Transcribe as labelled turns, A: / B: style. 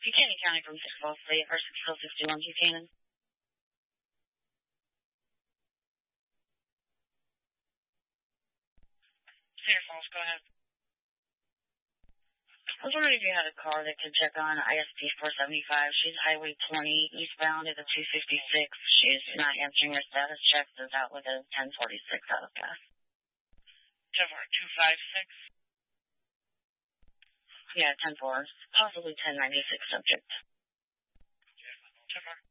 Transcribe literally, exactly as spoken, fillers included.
A: Buchanan County from six twelve Fleet or six twelve sixty-one Buchanan.
B: Cedar Falls, go ahead.
A: I was wondering if you had a car that could check on I S P four seventy-five. She's Highway twenty eastbound at the two fifty-six. She's not answering her status checks. Is out with a ten forty-six out of gas.
B: ten four, two five six?
A: Yeah, ten four. Possibly ten ninety-six subject.
B: ten four.